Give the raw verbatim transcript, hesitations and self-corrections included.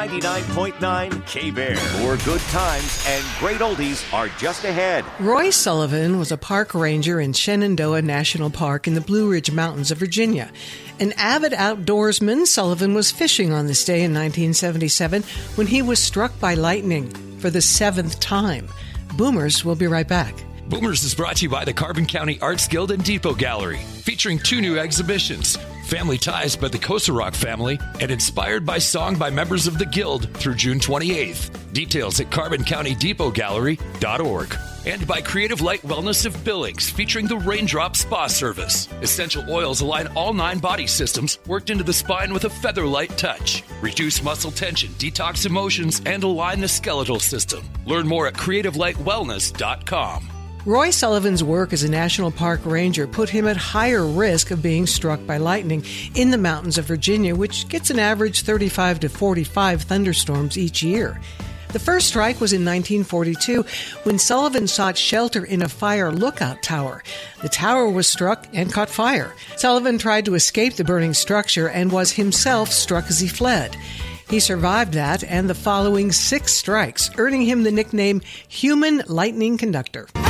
ninety-nine point nine K-Bear. More good times and great oldies are just ahead. Roy Sullivan was a park ranger in Shenandoah National Park in the Blue Ridge Mountains of Virginia. An avid outdoorsman, Sullivan was fishing on this day in nineteen seventy-seven when he was struck by lightning for the seventh time. Boomers will be right back. Boomers is brought to you by the Carbon County Arts Guild and Depot Gallery, featuring two new exhibitions, Family Ties by the Kosarok family, and Inspired by Song by members of the Guild through June twenty-eighth. Details at carbon county depot gallery dot org. And by Creative Light Wellness of Billings, featuring the Raindrop Spa Service. Essential oils align all nine body systems, worked into the spine with a feather-light touch. Reduce muscle tension, detox emotions, and align the skeletal system. Learn more at creative light wellness dot com. Roy Sullivan's work as a National Park Ranger put him at higher risk of being struck by lightning in the mountains of Virginia, which gets an average thirty-five to forty-five thunderstorms each year. The first strike was in nineteen forty-two when Sullivan sought shelter in a fire lookout tower. The tower was struck and caught fire. Sullivan tried to escape the burning structure and was himself struck as he fled. He survived that and the following six strikes, earning him the nickname Human Lightning Conductor.